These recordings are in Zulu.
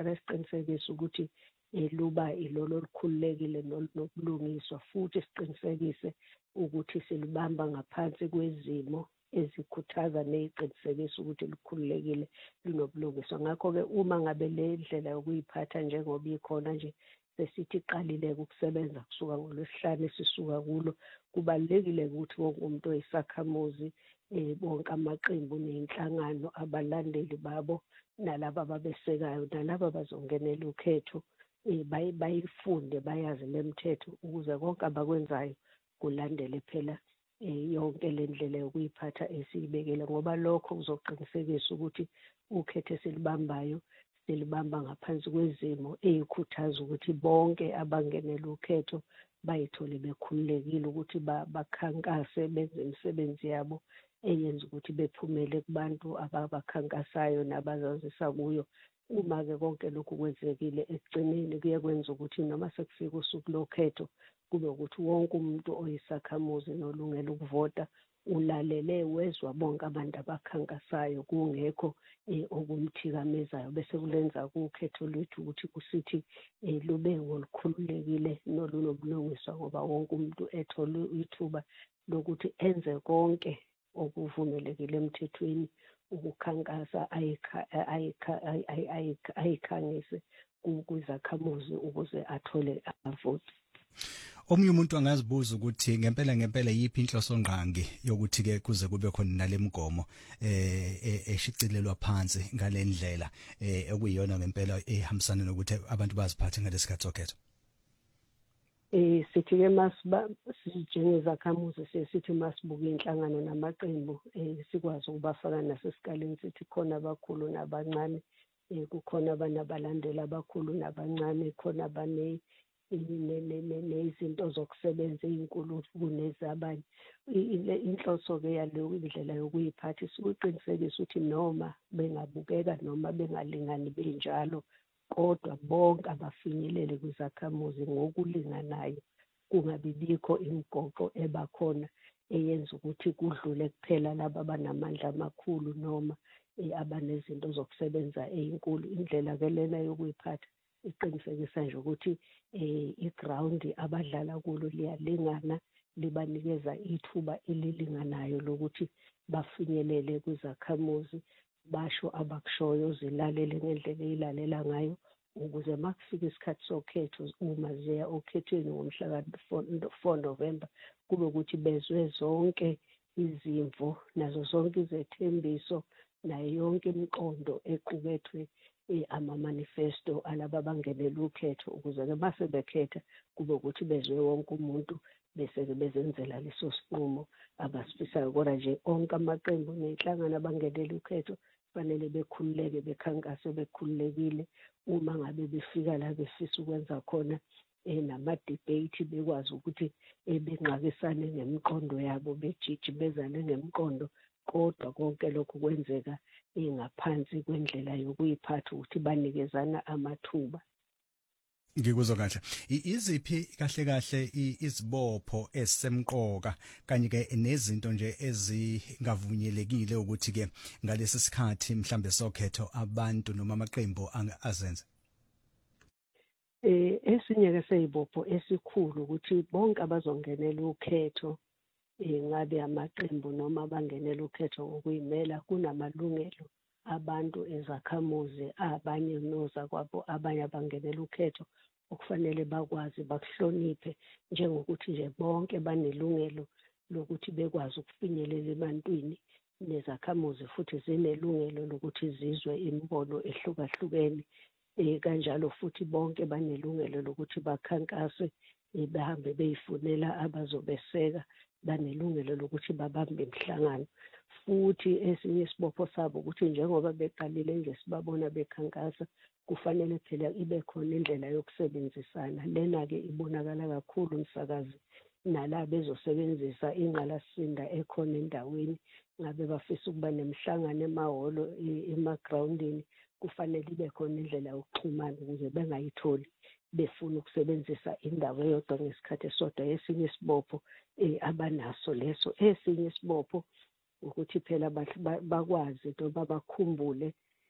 kufanele siqinisekise ukuthi luba ilolo olukhululekile nolunobulungiswa, futhi siqinisekise ukuthi silibamba ngaphansi kwezimo ezikhuthaza neziqinisekisa ukuthi lukhululekile lunobulungiswa. Ngakho-ke uma ngabe le ndlela yokuyiphatha njengoba ikhona nje sesithi iqalile ukusebenza kusuka ngoLwesihlanu sisuka kulo, kubalulekile ukuthi wonke umuntu oyisakhamuzi, bonke amaqembu ney'nhlangano, abalandeli babo nalaba ababesekayo nalaba bazongenela ukhetho bayifunde bayazi le mithetho ukuze konke abakwenzayo kulandele phela yonke le ndlela yokuyiphatha esiyibekele, ngoba lokho kuzoqinisekisa ukuthi ukhetho esilibambayo silibamba ngaphansi kwezimo ey'khuthaza ukuthi bonke abangenela ukhetho bayithole bekhululekile ukuthi bakhankase benze imisebenzi yabo eyenza ukuthi bephumele kubantu ababakhankasayo nabazazisa kuyo. Uma-ke konke lokhu kwenzekile ekugcineni kuye kwenza ukuthi noma sekufika usuku lokhetho kube ukuthi wonke umuntu oyisakhamuzi nolungele ukuvota ulalele wezwa bonke abantu abakhankasayo kungekho okumthikamezayo, bese kulenza ukhetho lwethu ukuthi kusithi lube ngolukhululekile nolunobulungiswa, ngoba wonke umuntu ethole ithuba lokuthi enze konke okuvumelekile emthethweni ukukhankasa ayikhangise kwizakhamuzi ukuze athole amavoti. Omunye umuntu angazibuza ukuthi ngempela yiphi inhloso ngqangi yokuthi ke kuze kube khona nale migomo eshicilelwa phansi ngale ndlela okuyiyona ngempela ehambisana nokuthi abantu baziphathe ngalesikhathi sokhetho. Sithi ke njengezakhamuzi sithi masibuka inhlangano namaqembu sikwazi ukubafaka nasesikaleni sithi khona abakhulu nabancane, kukhona abanabalandeli abakhulu nabancane, khona nezinto zokusebenza ezinkulu kunezabanye. Inhloso-ke yaleyo indlela yokuyiphatha isukuqinisekisa ukuthi noma bengabukeka noma bengalingani benjalo, kodwa bonke abafinyelele kwizakhamuzi ngokulinganayo, kungabi bikho imigoqo ebakhona eyenza ukuthi kudlule kuphela laba abanamandla amakhulu noma abanezinto zokusebenza ezinkulu. Indlela-ke lena yokuyiphatha iqinisekisa nje ukuthi iground abadlala kulo liyalingana, libanikeza ithuba elilinganayo lokuthi bafinyelele kwizakhamuzi, basho abakushoyo, zilalele ngendlela eyilalela ngayo, ukuze makufika isikhathi sokhetho uma ziya okhethweni ngomhla ka-4 November kube ukuthi bezwe zonke izimvo nazo zonke izethembiso nayo yonke imiqondo equkethwe ama-manifesto alaba abangenela ukhetho, ukuze-ke base bekhetha kube ukuthi bezwe wonke umuntu bese-ke bezenzela leso sinqumo abasifisayo. Kodwa nje onke amaqembu ney'nhlangano abangenela ukhetho fanele bekhululeke, bekhankase bekhululekile. Uma ngabe befika la befisa ukwenza khona nama-debate, bekwazi ukuthi benqakisane ngemiqondo yabo, bejijibezane ngemiqondo, kodwa konke lokhu kwenzeka ngaphansi kwendlela yokuyiphatha ukuthi banikezana amathuba. Ngikuzwa kahle. Iziphi kahle izibopho esemqoka kanye ke nezinto nje ezingavunyelekile ukuthi ke ngalesi sikhathi mhlambe sokhetho abantu noma amaqembu azenze? Esinye ke seyibopho esikhulu ukuthi bonke abazongenela ukhetho, ngabe amaqembu noma abangenela ukhetho ngokuyimela, kunamalungelo abantu ezakhamuzi, abanye nozakwabo, abanye abangenela ukhetho okufanele bakwazi bakuhloniphe, njengokuthi nje bonke banelungelo lokuthi bekwazi ukufinyelela ebantwini, nezakhamuzi futhi zinelungelo lokuthi zizwe imibono ehlukahlukene. Kanjalo futhi bonke banelungelo lokuthi bakhankase, bahambe beyifunela abazobeseka, banelungelo lokuthi babambe imihlangano. Futhi esinye isibopho sabo ukuthi njengoba beqalile nje sibabona bekhankasa, kufanele phela ibe khona indlela yokusebenzisana. Lena-ke ibonakala kakhulu umsakazi nala bezosebenzisa ingqalasinda ekhona endaweni, ngabe bafisa ukuba nemihlangano emahholo, emagrawundini, kufanele ibe khona indlela yokuxhumana ukuze bengayitholi befuna ukusebenzisa indawo eyodwa ngesikhathi esodwa. Esinye isibopho abanaso leso. Esinye isibopho ukuthi phela bakwazi noma bakhumbule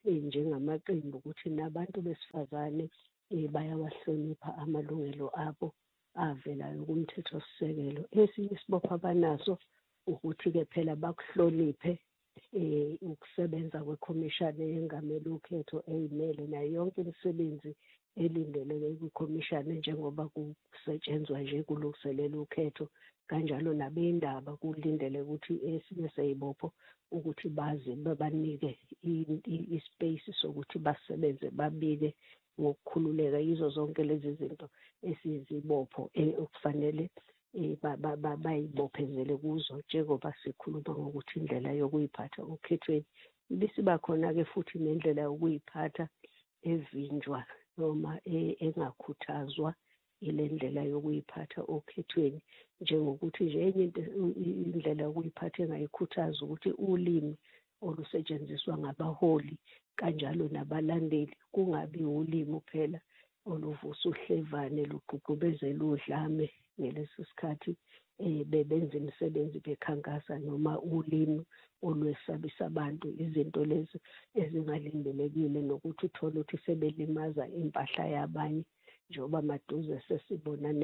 njengamaqembu ukuthi nabantu besifazane bayawahlonipha amalungelo abo avelayo kumthethosisekelo. Esinye isibopho abanaso ukuthi-ke phela bakuhloniphe ukusebenza kwekhomishana yengamela ukhetho eyimele nayo yonke imisebenzi elindeleke kwikhomishana njengoba kusetshenzwa nje kulungiselela ukhetho. Kanjalo nabendaba kulindele ukuthi esinye seyibopho ukuthi bazi babanike ispace sokuthi basebenze babike ngokukhululeka. Yizo zonke lezi zinto esizibopho okufanele bayibophezele kuzo njengoba sikhuluma ngokuthi indlela yokuyiphatha okhethweni. Bisiba khona-ke futhi nendlela yokuyiphatha evinjwa noma engakhuthazwa ile ndlela yokuyiphatha okhethweni, njengokuthi nje enye indlela yokuyiphatha engayikhuthaza ukuthi ulimi olusetshenziswa ngabaholi kanjalo nabalandeli kungabi ulimi kuphela oluvusa uhlevane lugqugqubezela udlame ngaleso sikhathi bebenza imisebenzi bekhankasa, noma ulimi olwesabisa abantu, izinto lezi ezingalindelekile nokuthi uthole ukuthi sebelimaza impahla yabanye njengoba maduze sesibona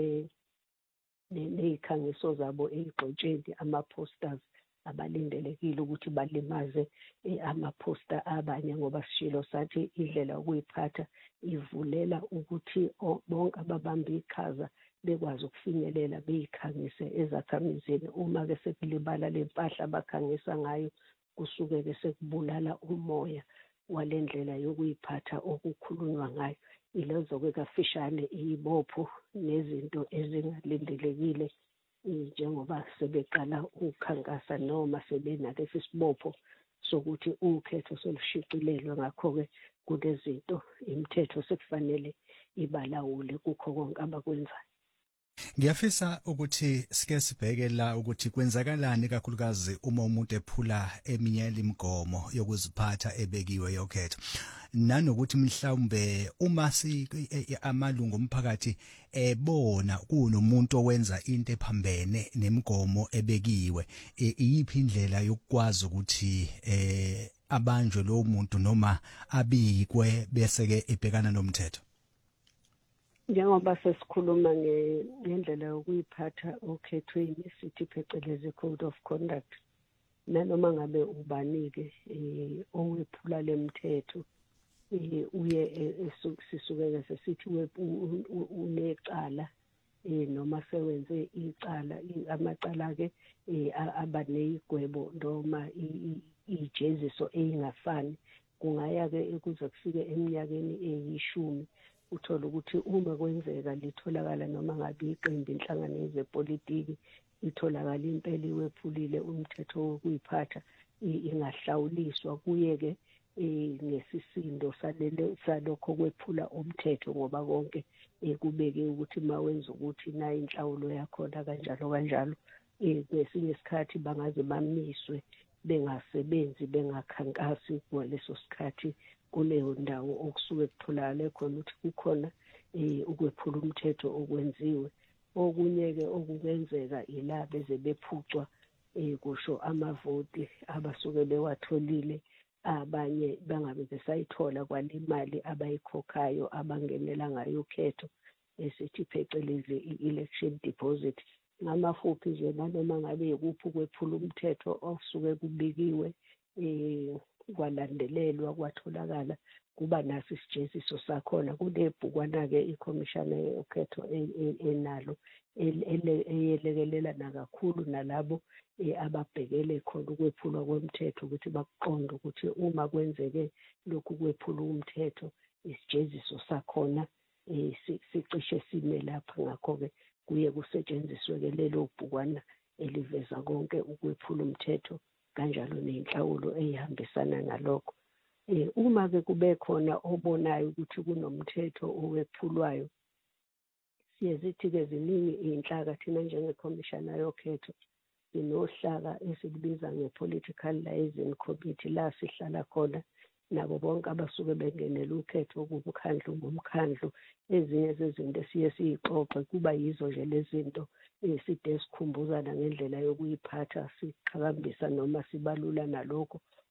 ney'khangiso zabo ey'gxotsheni, ama-posters abalindelekile ukuthi balimaze ama-poster abanye, ngoba sishilo sathi indlela yokuyiphatha ivulela ukuthi bonke ababamba iqhaza bekwazi ukufinyelela beyikhangise ezakhamizini. Uma-ke sekulibala le mpahla abakhangisa ngayo kusuke-ke sekubulala umoya wale ndlela yokuyiphatha okukhulunywa ngayo. Ilezo-ke kafishane iy'bopho nezinto ezingalindelekile njengoba sebeqala ukukhankasa noma sebenalesi sibopho sokuthi ukhetho solushicilelwe. Ngakho-ke kunezinto imithetho sekufanele ibalawule kukho konke abakwenzayo. Ngiyafisa ukuthi sike sibheke la ukuthi kwenzakalani kakhulukazi uma umuntu ephula eminye imigomo yokuziphatha ebekiwe yokhetho, nanokuthi mhlawumbe uma amalungu omphakathi ebona kunomuntu owenza into ephambene nemigomo ebekiwe, iyiphi indlela yokwazi ukuthi abanjwe lo muntu noma abikwe bese ke ebhekana nomthetho? Njengoba sesikhuluma ngendlela yokuyiphatha okhethweni sithi phecelezi code of conduct, nanoma ngabe ubani-ke owephula le mithetho uye sisuke sesithi unecala noma sewenze icala, amacala-ke abaneyigwebo noma ijeziso eyingafani. Kungaya-ke kuze kufike eminyakeni eyishumi uthola ukuthi uma kwenzeka litholakala noma ngabe iqembu inhlangano yezepolitiki itholakala impela iwephulile umthetho wokuyiphatha ingahlawuliswa, kuye-ke ngesisindo salokho kwephula umthetho, ngoba konke kubeke ukuthi uma wenza ukuthi nayo inhlawulo yakhona kanjalo kanjalo. Kwesinye isikhathi bangaze bamiswe bengasebenzi bengakhankasi ngaleso sikhathi kuleyo ndawo okusuke kutholakale khona ukuthi kukhona ukwephula umthetho okwenziwe. Okunye-ke okungenzeka ila beze bephucwa kusho amavoti abasuke bewatholile, abanye bangabe besayithola kwalimali abayikhokhayo abangenela ngayo ukhetho esithi phecelezi i-election deposit. Ngamafuphi nje nanoma ngabe yikuphi ukwephula umthetho osuke kubikiwe kwalandelelwa kwatholakala, kuba naso isijeziso sakhona. Kunebhukwana-ke ikhomishana yokhetho enalo eyelekelela nakakhulu nalabo ababhekele khona ukwephulwa kwemthetho ukuthi bakuqonde ukuthi uma kwenzeke lokhu kwephula umthetho isijeziso sakhona sicishe sime lapha. Ngakho-ke kuye kusetshenziswe-ke lelo bhukwana eliveza konke ukwephula umthetho kanjalo nenhlawulo eyihambisana nalokho. Uma-ke kube khona obonayo ukuthi kunomthetho owephulwayo, siye sithi-ke ziningi iy'nhlaka thina njengekhomishana yokhetho sinohlaka esilibiza nge-Political Liaison Committee, la sihlala khona nabo bonke abasuke bengenela ukhetho kumkhandlu ngomkhandlu. Ezinye zezinto esiye siyixoxe kuba yizo nje lezi zinto side sikhumbuzana ngendlela yokuyiphatha, siqhakambisa noma sibalula nalokho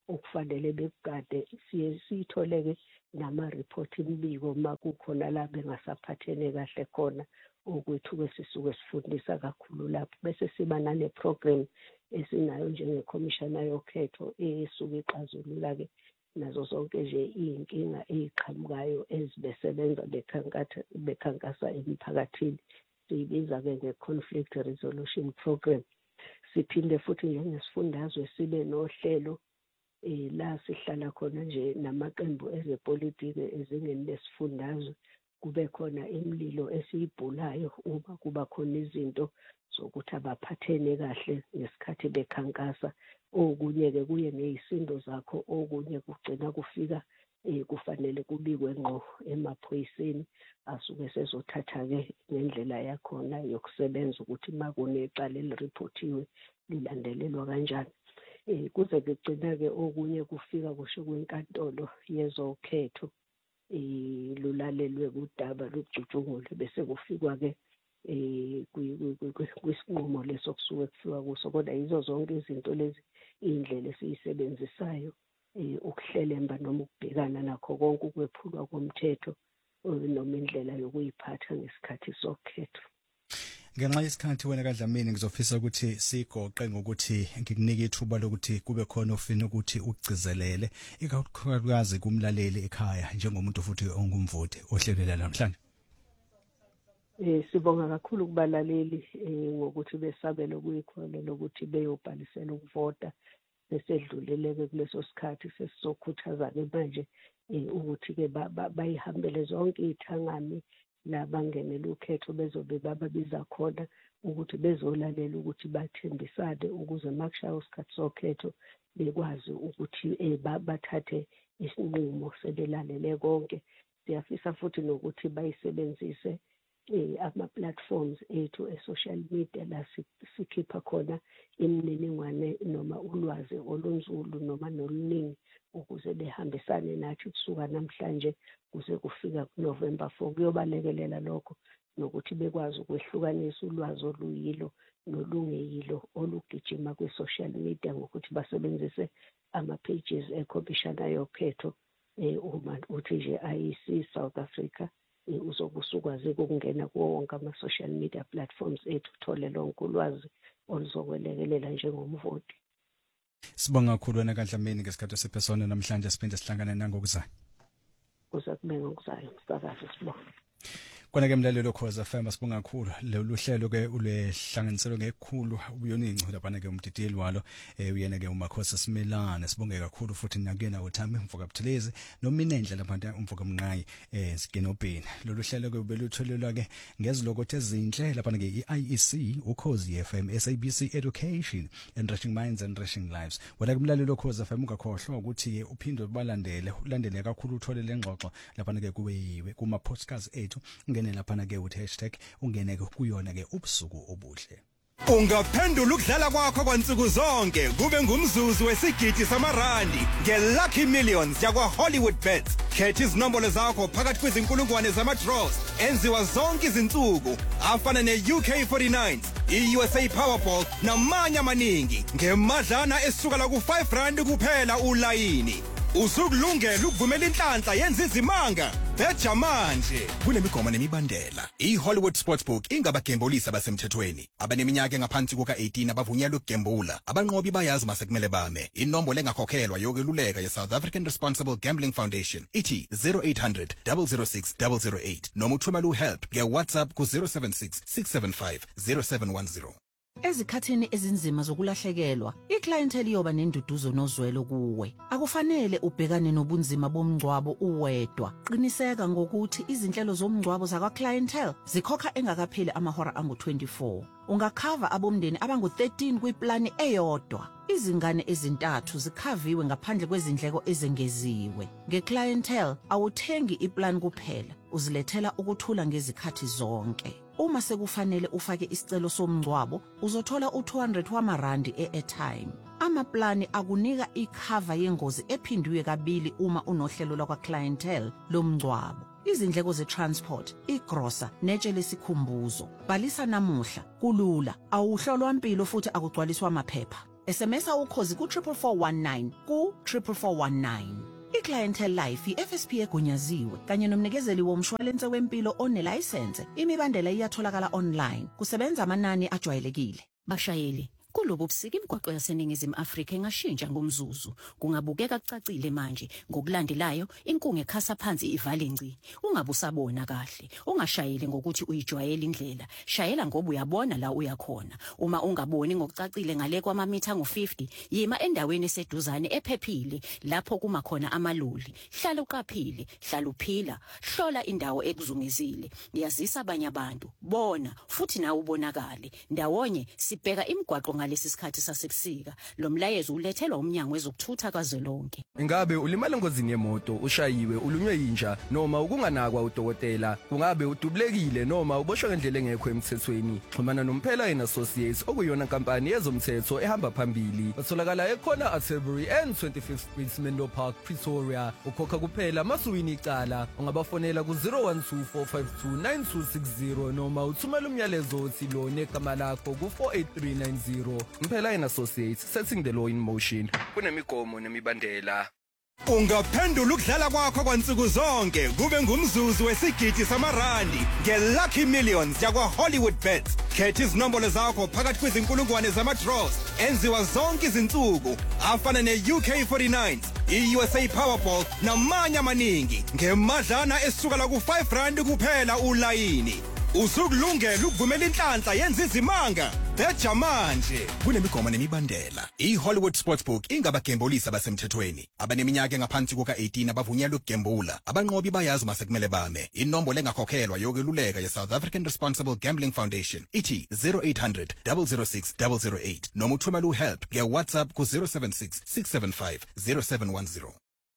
okufanele bekugade. Siye sitholeke nama-report imibiko makukhona la bengasaphathene kahle khona okwethu besisuke sifundisa kakhulu lapho, bese siba nane-program esinayo njengekhomishana yokhetho esuke ixazulula-ke nazo zonke nje iy'nkinga ey'qhamukayo ezibesebenza bekhankasa emphakathini. Siyibiza-ke nge-conflict resolution program. Siphinde futhi njengesifundazwe sibe nohlelo la sihlala khona nje namaqembu ezepolitiki ezingeni lesifundazwe, kube khona imililo esiyibhulayo uma kuba khona izinto zokuthi abaphathene kahle ngesikhathi bekhankasa. Okunye-ke kuye ngey'sindo zakho, okunye kugcina kufika kufanele kubikwe ngqo emaphoyiseni asuke sezothatha-ke ngendlela yakhona yokusebenza ukuthi uma kunecala eliripothiwe lilandelelwa kanjani. Kuze kugcina-ke okunye kufika kusho kwenkantolo yezokhetho lulalelwe kudaba lujutshungule, bese kufikwa-ke kwisinqumo leso kusuke kufika kuso. Kodwa yizo zonke izinto lezi iy'ndlela esiyisebenzisayo ukuhlelemba noma ukubhekana nakho konke ukwephulwa komthetho noma indlela yokuyiphatha ngesikhathi sokhetho. Ngenxa yesikhathi wena kaDlamini ngizofisa ukuthi sigoqe ngokuthi ngikunike ithuba lokuthi kube khona ofuna ukuthi ugcizelele ikakhulukazi kumlaleli ekhaya njengomuntu futhi ongumvoti ohlelela namhlanje. Sibonga kakhulu kubalaleli ngokuthi besabele ukuyikholwa lokuthi beyobhalisela ukuvota. Besedluleleke kuleso sikhathi sesizokhuthazana manje ukuthi-ke bayihambele zonke iy'thangami labangenela ukhetho bezobe bababiza khona ukuthi bezolalela ukuthi bathembisane ukuze makushaya isikhathi sokhetho bekwazi ukuthi bathathe isinqumo sebelalele konke. Siyafisa futhi nokuthi bayisebenzise ama-platforms ethu e-social media la sikhipha khona imininingwane noma ulwazi olunzulu noma noluningi ukuze behambisane nathi kusuka namhlanje kuze kufika kuNovember 4. Kuyobalekelela lokho nokuthi bekwazi ukwehlukanisa ulwazi oluyilo nolungeyilo olugijima kwi-social media ngokuthi basebenzise ama-pages ekhomishana yokhetho uma uthi nje IEC South Africa uzobe usukwazi ukungena kuwo wonke ama-social media platforms ethu uthole lonke ulwazi oluzokwelekelela njengomvoti. Sibonga kakhulu wena kaDlamini ngesikhathi sephesona namhlanje siphinde sihlangane nangokuzayo. Kuze kube ngokuzayo msakazi sibonga. Kona ke mlalelo Khoza FM sibonga kakhulu lolu hlelo ke ulehlanganiselo ngekhulu ubuyonincwa lapha ke umdidiyeli walo uyena ke uMakhosi Simelane. Sibonge kakhulu futhi nakuyena uThami Mvuka Buthelezi noMinendla lapha uMvuka Mnqayi Sigenobheni. Lolu hlelo ke ubelutholelwa ke ngezilokothe ezinhle lapha ke iIEC uKhozi FM SABC Education Enriching Minds and Enriching Lives. Wena ke mlalelo Khoza FM ungakhohlwa ukuthi uphinde ulandele kakhulu uthole lengxoxo lapha ke kuyiwe kuma podcasts ethu. Ungene lapha ke uthi #ungene kuyona ke ubusuku obuhle. Ungaphendula ukudlala kwakho kwansuku zonke kube ngumzuzu wesigidi samarandi ngeLucky Millions yakwa Hollywood Bets. Khetha izinombolo zakho phakathi kwezinkulungwane zama-draws enziwa zonke izinsuku afana ne-UK49, i-USA Powerball namanye amaningi ngemadlana esuka la ku-R5 kuphela ulayini. Usukulungela ukuvumela inhlanhla yenza izimanga beja manje kunemigomo nemibandela. iHollywood Sportsbook ingabagembulisi abasemthethweni abaneminyaka engaphansi kuka-18 abavunyelwe ukugembula. Abanqobi bayazi masekumele bame. Inombolo engakhokhelwa yokweluleka ye-South African Responsible Gambling Foundation ithi 0800 006 008 noma uthumela uhelp nge-WhatsApp ku-076 675 0710. Ezikhathini ezinzima zokulahlekelwa, iclientele iyoba nenduduzo nozwelo kuwe. Akufanele ubhekane nobunzima bomngcwabo uwedwa. Qiniseka ngokuthi izinhlelo zomngcwabo zakwa clientele zikhokha engakapheli amahora angu-24. Ungakhava abomndeni abangu-13 kwiplani eyodwa. Izingane ezintathu zikhaviwe ngaphandle kwezindleko ezengeziwe. Ngeclientele awuthengi iplan kuphela, uzilethela ukuthula ngezikhathi zonke. Uma sekufanele ufake isicelo somngcwabo, uzothola u200 wamarandi e-airtime. Amaplani akunika ikhava yengozi ephindiwe kabili uma unohlelo lwakwa clientele lomngcwabo. Izindleko ze-transport, igrosa, netshe lesikhumbuzo. Bhalisa namuhla, kulula, awuhlolwa impilo futhi akugcwaliswa amaphepha. SMS ukhozi ku 44419 ku 44419. iClientele Life iFSP egunyaziwe kanye nomnikezeli womshwalense wempilo onelicense. Imibandela iyatholakala online. Kusebenza amanani ajwayelekile. Bashayeli, kulobu busika imigwaqo yaseNingizimu Afrika engashintsha ngomzuzu. Kungabukeka kucacile manje. Ngokulandelayo, inkungu ekhasa phansi ivale ngci. Ungabusabona kahle. Ungashayeli ngokuthi uyijwayele indlela. Shayela ngoba uyabona la uyakhona. Uma ungaboni ngokucacile ngale kwamamitha ngo50, yima endaweni eseduzane ephephile lapho kuma khona amaloli. Hlala uqaphile, hlala uphila, hlola indawo ekuzungezile. Yazisa abanye abantu, bona futhi nawe ubonakale. Ndawonye sibheka imigwaqo ngalesi sikhathi sasebusika. Lo mlayezo ulethelwa umnyango wezokuthutha kazwelonke. Ingabe ulimala engozini yemoto, ushayiwe, ulunywe inja noma ukunganakwa udokotela? Kungabe udubulekile noma uboshwe ngendlela engekho emthethweni? Xhumana noMphela Associates okuyona inkampani yezomthetho ehamba phambili. Batholakala ekhona Atterbury and 25th Street Menlo Park, Pretoria. Ukhokha kuphela masuwini icala. Ungabafonela ku 0124529260 noma uthumela umyalezo othi lo negama lakho ku 48390. Mphela Associates, setting the law in motion. Kunemigomo nemibandela. Ungaphendula ukudlala kwakho kwansuku zonke kube ngumzuzu wesigidi samarandi ngeLucky Millions yakwa Hollywood Bets. Khetha izinombolo zakho phakathi kwezinkulungwane zama-draws enziwa zonke izinsuku afana ne-UK49, i-USA Powerball namanye amaningi ngemadlana esuka la ku-R5 kuphela ulayini. Usukulungela ukuvumela inhlanhla yenza izimanga. Betha manje. Kunemigomo nemibandela. iHollywood Sportsbook ingabagembulisi abasemthethweni. Abaneminyaka engaphansi kuka-18 abavunyelwe ukugembula. Abanqobi bayazi uma sekumele bame. Inombolo engakhokhelwa yokweluleka ye-South African Responsible Gambling Foundation ithi 0800 006 008 noma uthumela uhelp nge-WhatsApp ku 076 675 0710.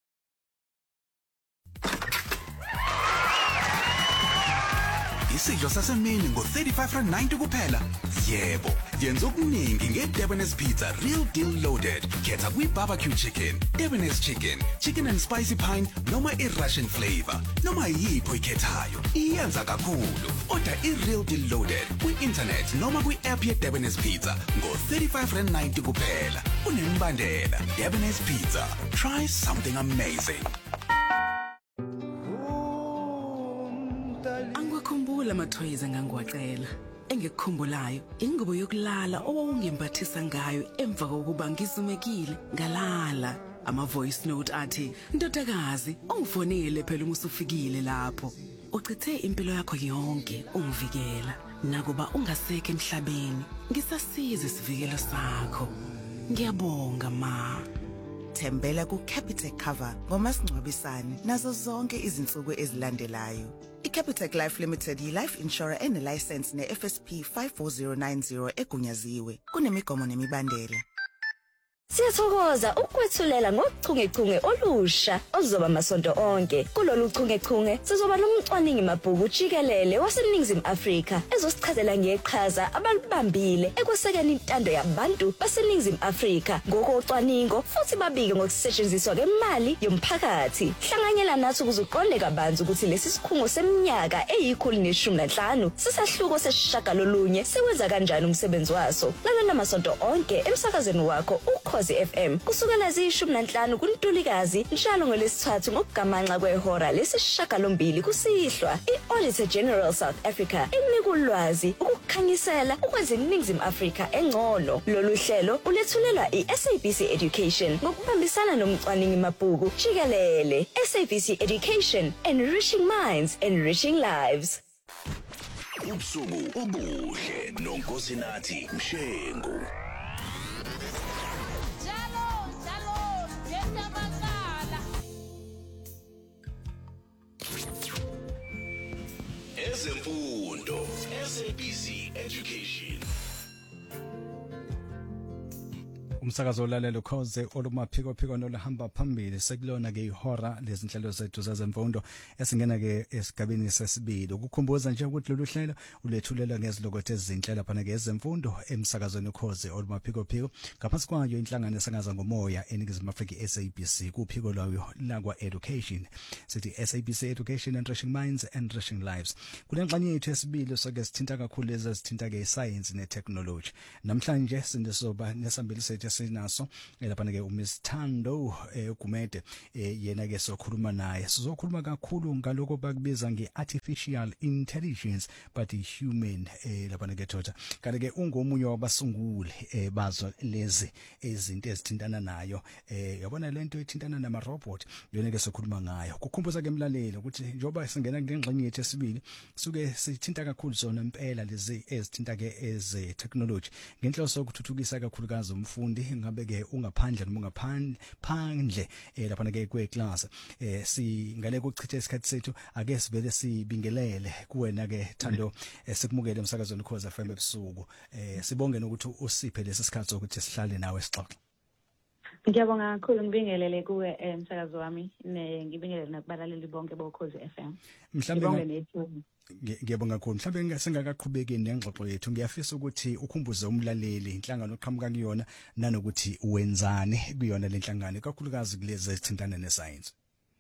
Isidlo sasemini ngo-R35.90 kuphela. Yebo, yenza okuningi ngeDebonairs Pizza Real Deal Loaded. Khetha kwi-barbecue chicken, Debonairs chicken, chicken and spicy pine noma i-Russian flavor. Noma yipho ikhethayo, iyenza kakhulu. Order i-Real Deal Loaded kwi-internet noma kwi-app yeDebonairs Pizza ngo-R35.90 kuphela. Unembandela, Debonairs Pizza. Try something amazing. Angikukhumbula amathoyiza ngangiwacela. Engikukhumbulayo ingubo yokulala owawungimbathisa ngayo emva kokuba ngizumekile ngalala. Ama voice note athi, "Ndodakazi, ungifonele phela uma usufikile lapho. Ucithe impilo yakho yonke ungivikela. Nakuba ungasekho emhlabeni, ngisasiza isivikelo sakho. Ngiyabonga ma." Thembela ku-Capitec Cover ngomasingcwabisane nazo zonke izinsuku ezilandelayo. iCapitec Life Limited yi-life insurer ene-license ne-FSP 54090 egunyaziwe. Kunemigomo nemibandela. Siyathokoza ukwethulela ngochungechunge olusha ozoba amasonto onke. Kulolu chungechunge sizoba nomcwaningi mabhuku jikelele waseNingizimu Afrika ezosichazela ngeqhaza abalibambile ekwesekeni intando yabantu baseNingizimu Afrika ngokocwaningo futhi babike ngokusetshenziswa kwemali yomphakathi. Hlanganyela nathi ukuze uqonde kabanzi ukuthi lesi sikhungo seminyaka eyi115 sisahluko sesishagalolunye sewenza kanjani umsebenzi waso. Lalela amasonto onke emsakazweni wakho FM kusukela zi-15 kuNtulikazi njalo ngolesithathu ngokugamanxa kwehora lesishagalombili kusihlwa. I-Auditor General South Africa inika ulwazi ukukhanyisela ukwenza iNingizimu Afrika engcono. Lolu hlelo ulethulelwa i-SABC Education ngokubambisana nomcwaningi mabhuku jikelele. SABC Education, enriching minds, enriching lives. Ubusuku obuhle noNkosinathi Mshengu. Ezemfundo, SABC Education. Umsakazo olalelo khoze olumaphiko nolahamba phambili sekulona ke ihora lezinhlelo zethu zezemfundo esingena ke esigabeni sesibili. Ukukhumbuza nje ukuthi lolu hlelo ulethulela ngezilokothe ezinhlelo phana ke ezemfundo emsakazweni khoze olumaphiko ngaphansi kwayo inhlangano esangaza ngomoya eNingizimu Afrika SABC kuphiko lwayo lakwa education sithi SABC Education, Enriching Minds, Enriching Lives. Kunengxenye yethu esibili soke sithinta kakhulu ezithinta ke science ne technology. Namhlanje sindisoba nesambili sethu sinaso lapha ke uMiss Thando Gumede yena ke sokhuluma naye sizokhuluma kakhulu ngaloko bakubiza ngeartificial intelligence but human lapha ke Thotha kanti ke ungomunye wabasunguli bazo lezi izinto ezithintana nayo yabona lento ethintana nama robot yona ke sokhuluma ngayo kukhumbuza ke mlaleli ukuthi njoba singena ngengxenye yethu esibili suke sithinta kakhulu zona impela lezi ezithinta ke eze technology ngenhloso ukuthuthukisa kakhulukazi umfundi ngabe ke ungaphandle noma ungaphandle lapha ke kweclass singale ukuchitha isikhathi sethu ake sivele sibingelele kuwena ke Thando sikumukele umsakazweni Khoza FM ebusuku sibonge nokuthi usiphe lesi sikhathi sokuthi sihlale nawe sixoxe. Ngiyabonga kakhulu ngibingelele kuwe umsakazo wami ngibingelele nakubalaleli bonke boKhozi FM. Mhlambe ngiyabonga kakhulu mhlambe singakaqhubeki nengxoxo yethu ngiyafisa ukuthi ukhumbuze umlaleli inhlangano oqhamuka kuyona nanokuthi wenzani kuyona lenhlangano kakhulukazi kulezi ezithintana nescience.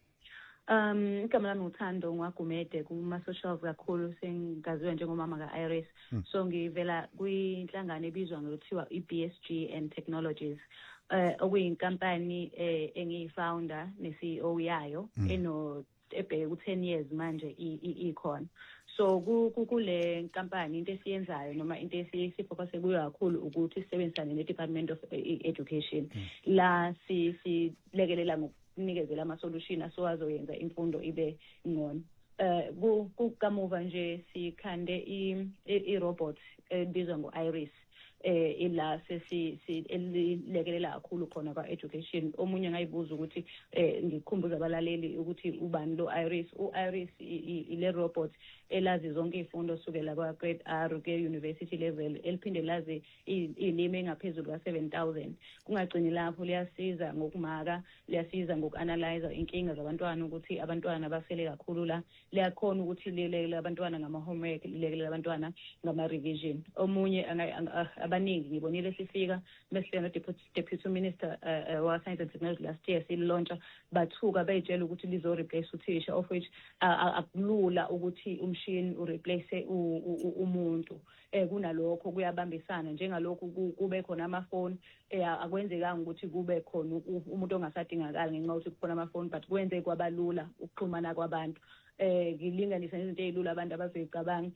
Igama lami uThando Ngwagumede kuma socials kakhulu sengaziwe njengomama kaIris. So ngivela kwinhlangano ebizwa ngokuthiwa iBSG and Technologies. Okuyinkampani engiyifounder ne-CEO yayo ebheke ku-10 years manje ikhona. So kule nkampani into esiyenzayo noma into esifocuse kuyo kakhulu ukuthi sisebenzisane ne-Department of Education la silekelela ngokunikezela ama-solution asowazoyenza imfundo ibe ngcono. Kukamuva nje sikhande i-robot ebizwa ngo-Iris ila sesilekelela kakhulu khona kwa education. Omunye ngayibuza ukuthi ngikhumbuza abalaleli ukuthi ubani lo Iris. U-Iris ile robot elazi zonke izifundo sukela kwa grade R ke university level eliphinde lazi ilimi engaphezulu ka 7000. Kungagcini lapho liyasiza ngokumaka, liyasiza ngokuanalyze inkinga zabantwana ukuthi abantwana basele kakhulu la, liyakhona ukuthi lilekelela abantwana ngama homework, lilekelela abantwana ngama revision. Omunye abaningi ngibonile sifika bese no deputy minister wa science and technology last year silauncha bathuka bayitshela ukuthi lizo replace uthisha of which akulula ukuthi umshini ureplace umuntu. Kunalokho kuyabambisana njengalokho kube khona amafoni akwenzekanga ukuthi kube khona umuntu ongasadingakala ngenxa yokuthi kukhona amafoni but kwenze kwabalula ukuxhumana kwabantu. Ngilinganisa izinto ezilula abantu abazoyicabanga.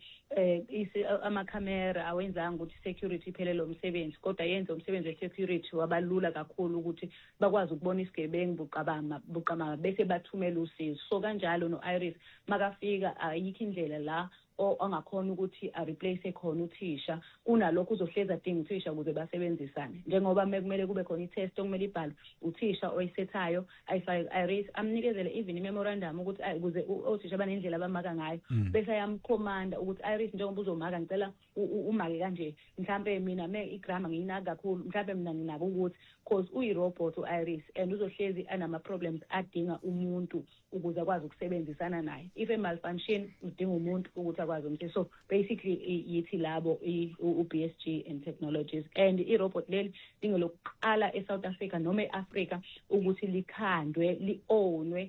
Amakhamera awenzanga ukuthi security iphelele umsebenzi kodwa yenza umsebenzi we-security wabalula kakhulu ukuthi bakwazi ukubona isigebengu buqama bese bathumela usizo. So kanjalo no-Iris makafika ayikho indlela la angakhona ukuthi replace khona uthisha kunalokho uzohleza adinga uthisha ukuze basebenzisane njengoba kumele kube khona i-test okumele ibhalwe uthisha oyisethayo ayifake Iris amnikezele even i-memorandum ukuthi ukuze othisha banendlela abamaka ngayo bese ayamcommanda ukuthi Iris njengoba uzomaka ngicela umake kanje mhlambe mina igrammar ngiyinaka kakhulu mhlambe mina nginako ukuthi cause uyi-robot u-Iris and uzohlezi anama problems adinga umuntu ukuze akwazi ukusebenzisana naye. If a malfunction udinga umuntu ukuthi akwazi umsebenzi. So basically yithi labo uBSG and Technologies and i-robot leli dingelokuqala eSouth Africa noma eAfrica ukuthi likhandwe lionwe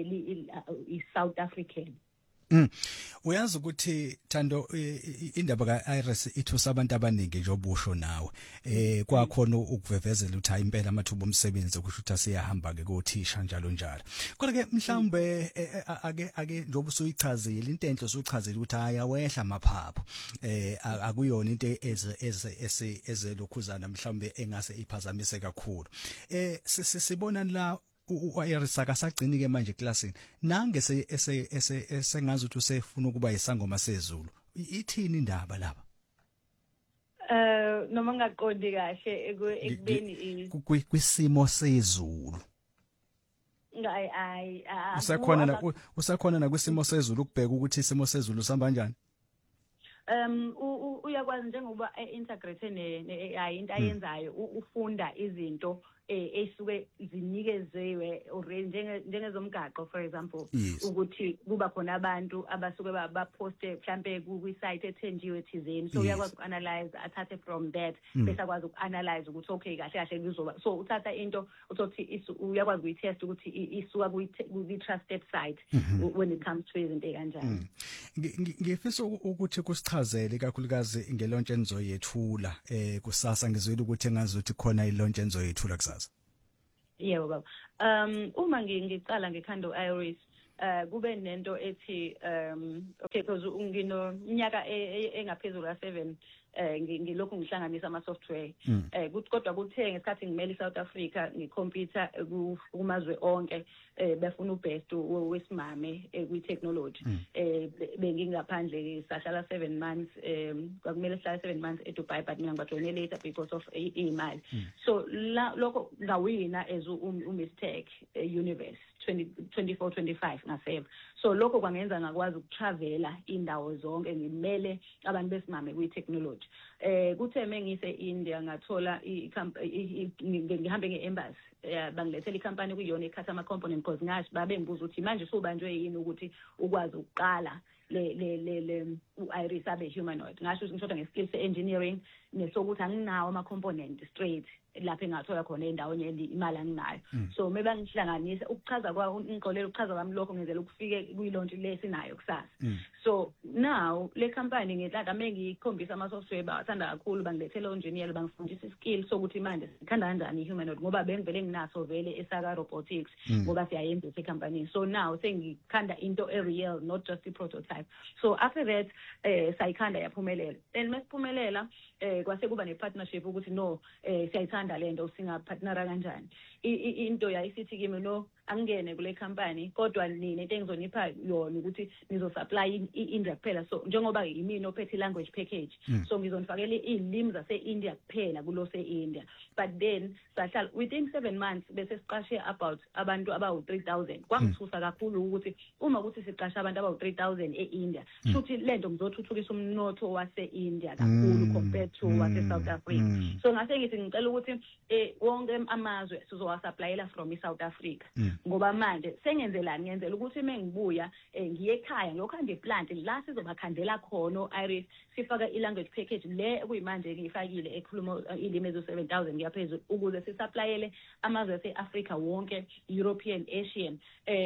i-South African. Uyazi ukuthi Thando indaba kaIris ithusa abantu abaningi nje obusho nawe kwakhona ukuvevezela ukuthi impela amathuba omsebenzi kusho ukuthi asiyahamba ke kothisha njalo njalo kodwa ke mhlawumbe ake njoba usuyichazile into enhle usuchazile ukuthi ayawehla amaphapho akuyona into ezelokhuzana mhlawumbe engase iphazamise kakhulu sibona la uIris akasagcini ke manje eclassini nange esengazi ukuthi usefuna ukuba isangoma sezulu ithini indaba lapha noma ngaqondi kahle ekubeni kwisimo sezulu usakhona na kwisimo sezulu ukubheka ukuthi isimo sezulu sihamba kanjani uyakwazi njengoba integrate ne-AI into ayenzayo ufunda izinto esuke zinikeziwe already njengezomgaqo for example ukuthi kuba khona abantu abasuke baposte mhlambe ku site ethenjiwe thizeni so uyakwazi uanalyze athathe from that bese akwazi ukuanalyze ukuthi okay kahle kahle kuzoba so uthatha into uthi uyakwazi ukuyitest ukuthi isuka ku trusted site when it comes to izinto kanjani. Ngifisa ukuthi kusichazele kakhulukazi ngelontshe enizoyethula kusasa ngizwile ukuthi engazuthi khona ilontshe enizoyethula kusasa. Yebo baba. Uma ngicala ngekhando Iris kube nento ethi okay because nginonyaka engaphezulu ka7 ngilokhu ngihlanganisa ama software kodwa kuthe ngesikhathi ngimele South Africa ngicomputer kumazwe onke befuna ubest wesimame kwi technology bengingaphandle sahlala 7 months kwakumele sihlala 7 months eDubai but mina ngibajoine later because of imali so lokho ngawina as mistake universe 24-25 ngaseva so lokho kwangenza ngakwazi ukutravela indawo zonke ngimele abantu besimame kwi technology kuthe mengise India ngathola ngihambe ngeembassy bangilethela icompany kuyona icustomer component because ngathi babe ngibuza ukuthi manje sobanjwe yini ukuthi ukwazi ukuqala le Iris abe humanoid ngasho ukuthi ngishoda nge-skills engineering nesokuthi anginawo ama-component straight lapho engathola khona endaweni imali anginayo so mebangihlanganisa ukuchaza ngixolela ukuchaza kwami lokho ngenzela ukufike kwi-launch lesinayo kusasa so now le company ngihlala mengikhombisa ama-software bathanda kakhulu bangilethela engineer bangifundisa iskill sokuthi manje sikhanda kanjani i-humanoid ngoba bengivele nginaso vele esaka robotics ngoba siyayenza e-company so now sengikhanda into e-real not just i-prototype so after that sayikhanda yaphumelela and mesiphumelela kwase kuba ne-partnership ukuthi no siyayithanda lento singapartnera kanjani into yayisithi kimi no angene kule company kodwa nini into engizonipha yona ukuthi nizosupply i-India kuphela so njengoba yimini ophethe language package so ngizonifakela izilimi zase-India kuphela kulo se-India but then sahlala within 7 months bese siqashe about abantu abawu-3000 kwangithusa kakhulu ukuthi uma ukuthi siqashe abantu abawu-3000 e-India futhi lento ngizothuthukisa umnotho wase-India kakhulu compared to wase-South Africa so ngase ngithi ngicela ukuthi wonke amazwe sizowasupplyela from i-South Africa ngoba manje sengenzelani ngenzela ukuthi mengibuya ngiye ekhaya ngiyokhanda iplant la sizobakhandela khona Iris sifaka i-language package le kuyimanje ngiyifakile ekhuluma ilimi ezo-7000 ngiyaphezulu ukuze sisupplyele amazwe ase-Africa wonke European Asian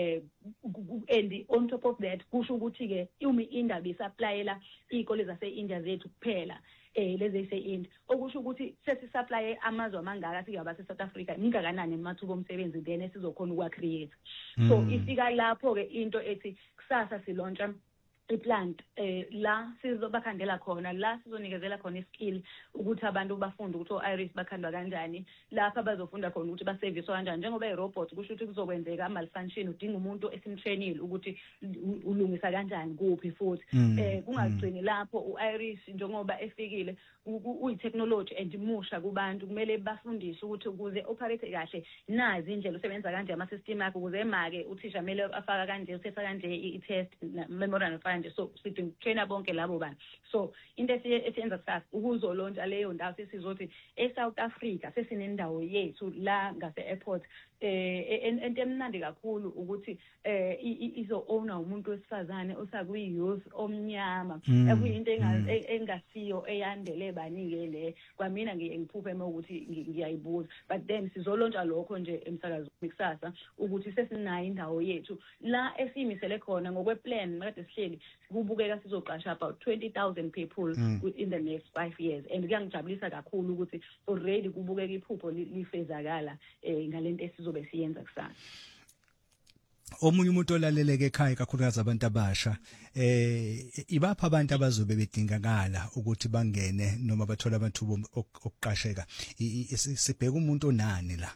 and on top of that kusho ukuthi-ke indaba isupplyela iy'kole zase-India zethu kuphela lezi se-India okusho ukuthi sesisupply amazwe amangaka sikaba se-South Africa ningakanani amathuba omsebenzi then sizokhona ukwa-create so ifika lapho-ke into ethi kusasa silontsha i-plant la sizobakhandela khona la sizonikezela khona iskill ukuthi abantu bafunde ukuthi o-Iris bakhandwa kanjani lapha bazofunda khona ukuthi baserviswa kanjani njengoba i-robot kusho ukuthi kuzokwenzeka malfunction udinga umuntu esimtrainile ukuthi ulungisa kanjani kuphi futhi kungagcini lapho u-Iris njengoba efikile uyi-technology and musha kubantu kumele bafundiswe ukuthi ukuze operate kahle nazi indlela usebenza kanje ama-system akho ukuze make uthisha kumele afaka kanje uthetha kanje i-test memorandum file so sidinga trainer bonke labo bantu so into esiyenza kusasa ukuzolontsha leyo ndawo sesizothi eSouth Africa sesinendawo yethu la ngase-airport into emnandi kakhulu ukuthi izo-owner umuntu wesifazane osakuyi-youth omnyama ekuyinto engasiyo eyandele baningi le kwamina ngiphuphe ukuthi ngiyayibuza but then sizolontsha lokho nje emsakazweni kusasa ukuthi sesinayo indawo yethu la esiyimisele khona ngokwe-plan makade sihleli kubukeka sizoqasha about 20,000 people in the next 5 years and kuyangijabulisa kakhulu ukuthi already kubukeka iphupho lifezakala ngalento esizobe siyenza kusasa. Omunye umuntu olaleleke ekhaya kakhulukazi abantu abasha ibapha abantu abazobe bedingakala ukuthi bangene noma bathola amathuba okuqasheka sibheka umuntu onani la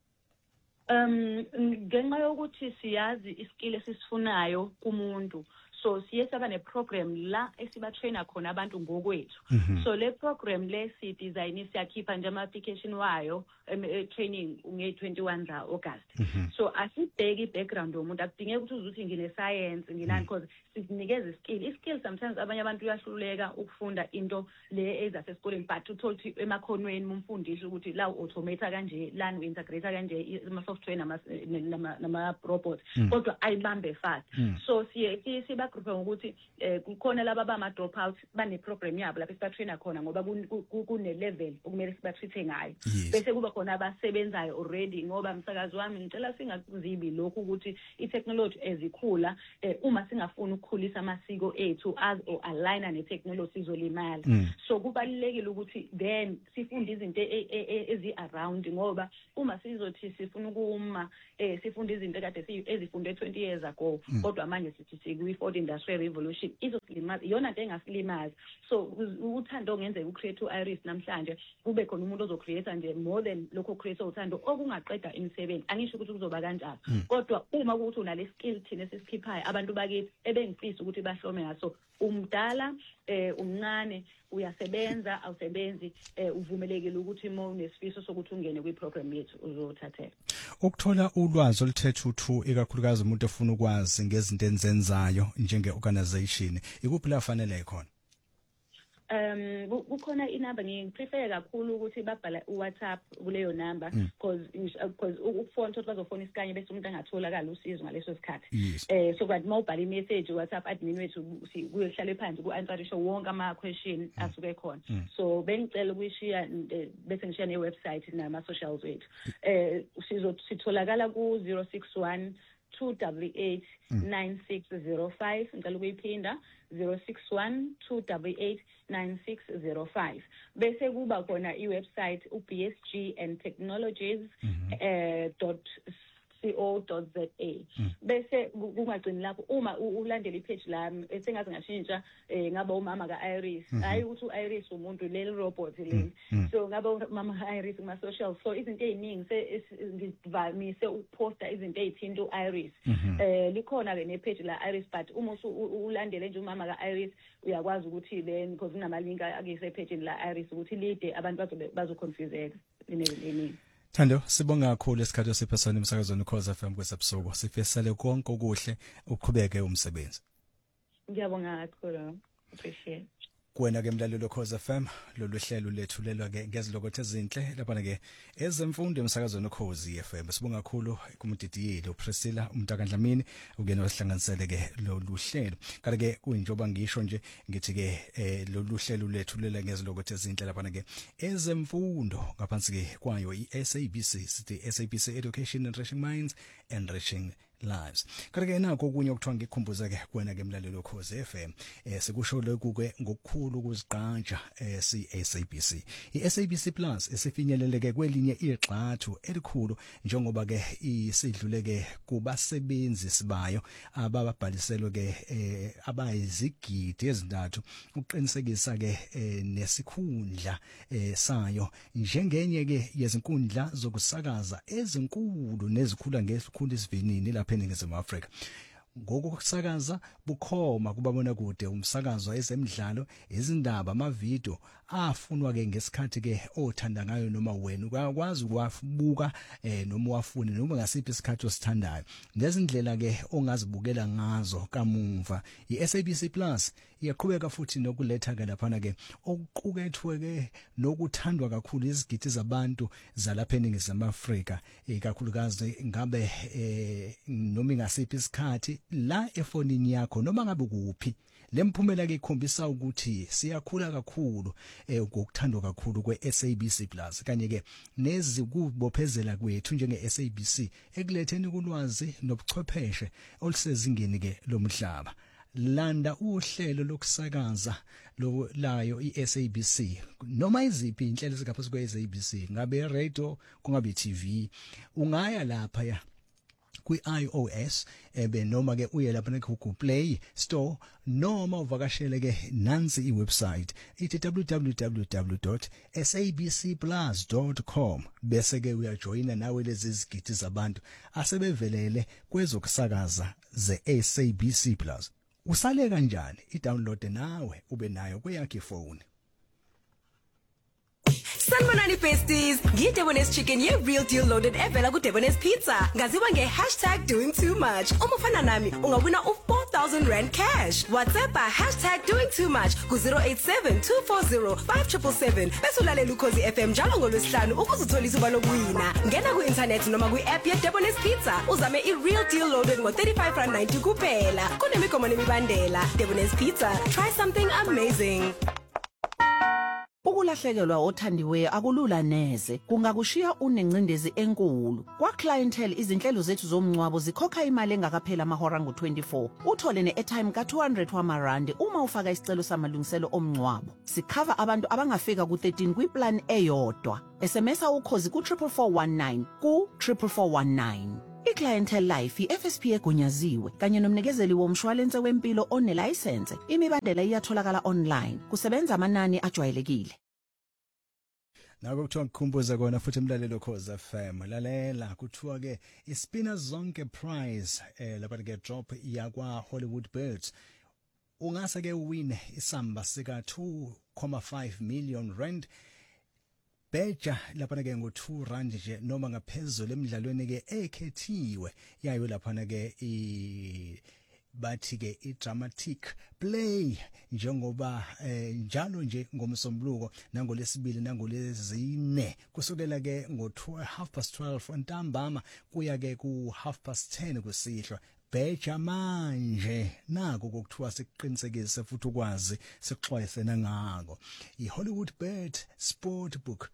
ngenxa yokuthi siyazi iskill esisifunayo kumuntu so siye saba neprogram la esibatraina khona abantu ngokwethu so le program le si design siyakhipha nje ama application wayo training nge-21 za August so asibheki background yomuntu akudingeki ukuthi uzuthi ngine science nginani because sinikeza iskill sometimes abanye abantu uyahluleka ukufunda into le ezasesikoleni but uthola ukuthi emakhonweni umfundisi ukuthi la automate kanje la integrate kanje ama software nama robots kodwa ayibambe fast so siba group ukuthi kukhona laba bama dropout bane program yabo lapho sibatraina khona ngoba kune level okumele sibatreat ngayo bese kuba khona abasebenzayo already ngoba umsakazi wami ngicela singakuzibi lokho ukuthi itechnology ezikhula uma singafuna ukukhulisa amasiko ethu as or align ne technology izolimala so kubalekile ukuthi then sifunde izinto ezi around ngoba uma sizothi sifuna ukuma sifunda izinto kade ezifunde 20 years ago kodwa manje sithi sikwi fourth industrial revolution izosilimaza iyona into engasilimaza so uthando ongenzeka ucreate uIris namhlanje kube khona umuntu ozocreate nje more than lokho create uthando okungaqeda imisebenzi angisho ukuthi kuzoba kanjalo kodwa uma ukuthi unale skill thina sesikhiphayo abantu bakithi ebengifisa ukuthi bahlome ngaso umdala umncane uyasebenza awusebenzi uvumelekile ukuthi uma unesifiso sokuthi ungene kwiprogram yethu uzothathela ukuthola ulwazi oluthethe uthu ikakhulukazi umuntu ofuna ukwazi ngezinto enzenzayo njenge organization ikuphi la fanele khona kukhona inamba ngiprefer kakhulu ukuthi babhala uWhatsApp kuleyo number because ukufona ukuthi bazofona isikanye bese umuntu angatholakala usizo ngaleso sikhathi so kwathi mawubhala imessage uWhatsApp admin wethu kuyohlala phansi ku-answerisho wonke ama question asuke khona so bengicela ukuyishiya bese ngishiya ne-website nama socials wethu sitholakala ku 061 288 9605 ngicela ukuyiphinda 061 288 9605 bese kuba khona iwebsite ubsgandtechnologies.co.za bese kungagcini lapho uma ulandela ipage lami esengathi ngashintsha ngaba umama kaIris hayi ukuthi uIris umuntu leli robot leli so ngaba umama Iris kuma social so izinto eziningi ngivamise ukuposta izinto ezithinta uIris likhona ke nepage la Iris but uma ulandele nje umama kaIris uyakwazi ukuthi then because kunama link akuse page la Iris ukuthi lide abantu bazoconfuseka eningi Thando sibonga kakhulu isikhathi esiphesana emsakazweni Khoza FM kwesebusuku sifisele konke okuhle uqhubeke umsebenzi Ngiyabonga kakhulu appreciate Kwena ke mlalelo Khoza FM lolu hlelo lethulelwa ke ngezilokothe ezinhle lapha ke ezemfundo emsakazweni Khozi FM sibonga kakhulu kumdidiyile uPriscilla uMntakandlamini ukena wasihlanganisele ke lolu hlelo kanti ke kuyinjoba ngisho nje ngithi ke lolu hlelo lethulela ngezilokothe ezinhle lapha ke ezemfundo ngaphansi ke kwayo iSABC sithi SABC Education Enriching Minds Enriching Lives. Kanti nako okunye okuthiwa ngikhumbuza ke kwena ke mlalelo Khozi FM sikusho lokhu ke ngokukhulu ukuziqanja SABC. iSABC Plus esifinyeleleke kwelinye igxathu elikhulu njengoba ke isidlule ke kubasebenzisi bayo ababhaliselwe ke abayizigidi ezintathu uqinisekisa ke nesikhundla sayo njengenye ke yezinkundla zokusakaza ezinkulu nezikhula ngesikhulu isivinini lapha eNingizimu Afrika. Ngokusakaza bukhoma kubabona kude umsakazo ezemidlalo izindaba amavideo afunwa ke ngesikhathi ke othanda ngayo noma wena ukwazi ukwabuka noma wafune noma ngasiphi isikhathi osithandayo nezindlela ke ongazibukela ngazo kamuva iSABC Plus iyaqhubeka futhi nokuletha ke lapha ke okuqukethwe ke nokuthandwa kakhulu izigidi zabantu zalapha eNingizimu Afrika ikakhulukazi ngabe noma ngasiphi isikhathi la efonini yakho noma ngabe kuphi lemphumela ke ikhombisa ukuthi siyakhula kakhulu ukuthandwa kakhulu kweSABC Plus kanye ke nezikubophezela kwethu njenge SABC ekuletheni kulwazi nobuchwepheshe olusezingeni ke lomhlaba. Landa uhlelo lokusakaza lo layo iSABC noma iziphi inhlelo zingaphansi kweSABC ngabe radio kungabe TV ungaya lapha ya kwi-iOS noma ke uye lapha ne Google Play Store noma uvakashele ke nansi iwebsite ithi www.sabcplus.com bese ke uyajoyina nawe lezi zigidi zabantu asebevelele kwezokusakaza zeSABC Plus. usale kanjani i-download nawe ube nayo kweyakhe ifoni. Sanibonani besties, ngiDebonairs Chicken ye real deal loaded evela ku Debonairs Pizza. Ngaziwa nge#doingtoomuch. Uma ufana nami ungawina u4,000 cash. WhatsApp #doingtoomuch ku 0872405777 bese ulalela uKhosi FM njalo ngoLwesihlanu ukuze uthole ithuba lokuwina. Ngena ku internet noma ku app ye Debonairs Pizza uzame i-real deal loaded ngo$35.90 kuphela. Kunemigomo nemibandela. Debonairs Pizza, try something amazing. Ukulahlekelwa othandiweyo akulula neze kungakushiya unencindezi enkulu. Kwa clientele izinhlelo zethu zomncwabo zikhokha imali engakaphela amahora ngo24. Uthole ne-airtime ka200 wamarandi uma ufaka isicelo samalungiselo omncwabo. Sikhava abantu abangafika ku13 kwiplan eyodwa. SMS ukhozi ku 44419 ku 44419. I-Clientele Life i-FSP egunyaziwe kanye nomnikezeli womshwalense wempilo onelicense. Imibandela iyatholakala online. Kusebenza amanani ajwayelekile. Nako kuthiwa kukhumbuza kona futhi umlalelo Khosi FM. Lalela kuthiwa ke iSpina Zonke Prize lapha ke drop yakwa Hollywood Birds. Ungase ke uwine isamba sika 2.5 million rand. Beja lapha ke ngo2 nje noma ngaphezulu emidlalweni ke ekhethiwe yayo lapha ke bathi ke idramatic play njengoba njalo nje ngomsombuluko nangolesibili nangolezine kusukela ke ngo12 ntambama kuya ke ku 10:30 kusihlwa. Beja manje nako kokuthiwa siqinisekise futhi ukwazi sixwayisena ngako iHollywood Bird Sportbook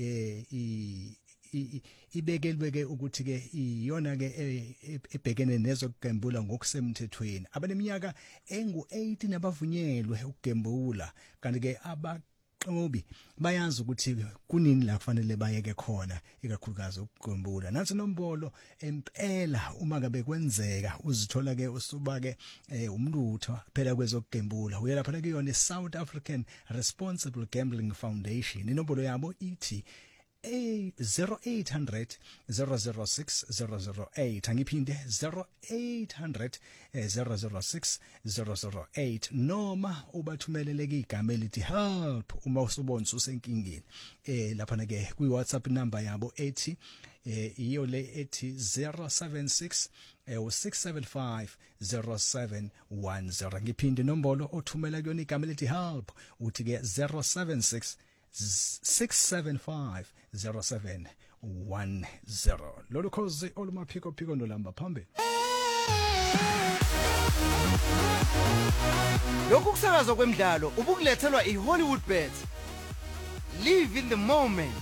ibekelwe ke ukuthi ke iyona ke ebhekene nezokugembula ngokusemthethweni. Abaneminyaka engu18 abavunyelwe ukugembula kanti ke abaqobi bayazi ukuthi kunini la kufanele bayeke khona ikakhulukazi ukugembula. Nansi nombolo empela uma ngabe kwenzeka uzithola ke usuba ke umlutho phela kwezokugembula uya lapha ke yona South African Responsible Gambling Foundation. Inombolo yabo ithi 0800 006 008 angiphinde 0800 006 008 noma ubathumelele igama elithi help uma usubona usenkingeni lapha ke kwi WhatsApp number yabo ethi iyo le ethi 076 675 0710 ngiphinde nombolo othumela kuyona igama elithi help uthi ke 076 675 0710. Lolu Khosi olumaphiko nolamba phambili. Lokhu kusakaza kwemidlalo ubukulethelwa iHollywood Birds. Live in the moment.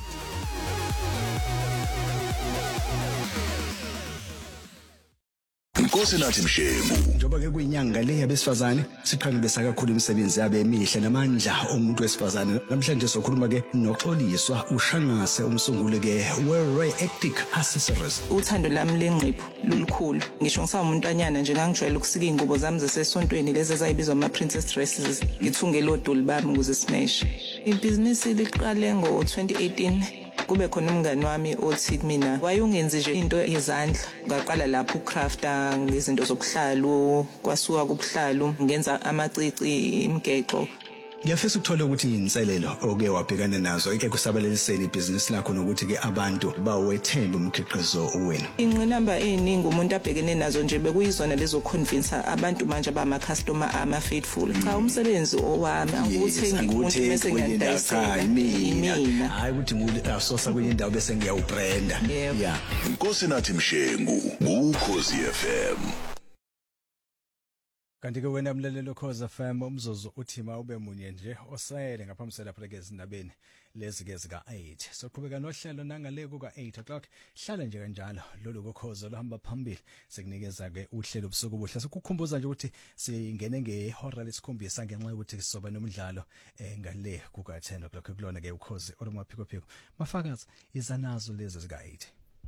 Nkosi nathi Mshemu. Njoba ke kuyinyanga le yabesifazane siqhakambisa kakhulu imisebenzi yabe emihle namandla omuntu wesifazane. Namhlanje sokhuluma ke noXoliswa uShangase umsunguli ke we-Ray Actic Accessories. Uthando lami lengqipho lulukhulu. Ngisho ngisawumuntanyana nje ngangijwayele ukusika ingubo zami zasesontweni lezi ezayibizwa ama princess dresses. Ngithunge lodoli bami ukuze smash. Ibhizinisi liqale ngo-2018. Kube khona umngani wami othi mina wayungenzi nje into yezandla ngaqala lapho ucrafta ngezinto zobuhlalu kwasuka kubuhlalu ngenza amacici imigexo. Ngiyafisa ukuthola ukuthi inselelo oke wabhekana nazo ekusabalaliseni ibhizinisi lakho nokuthi ke abantu bawethemba umkhiqizo wena. Ingqinamba eziningi umuntu abhekene nazo nje bekuyizona lezo convince abantu manje abama customer ama faithful. Cha umsebenzi owami anguthengi umuntu bese ngiyadayisa mina. Hayi ukuthi ngule asosa kwenye indawo bese ngiyawubranda. Yeah. Nkosi nathi Mshengu uKhosi FM. Kanti ke wena mlalelo Khosi FM umzuzu uthima ube munye nje osayele ngaphambi lapha ke izindabeni lezi ke zika 8 soqhubeka nohlelo nangale kuka 8 o'clock hlala nje kanjalo lolu kokhozo lohamba phambili sekunikeza ke uhlelo obusuku obuhle sokukhumbuza nje ukuthi singene ngehora lesikhombisa ngenxa yokuthi sizoba nomdlalo ngale kuka 10 o'clock kulona ke ukhozi olumaphiko phiko mafakazi izanazo lezi zika 8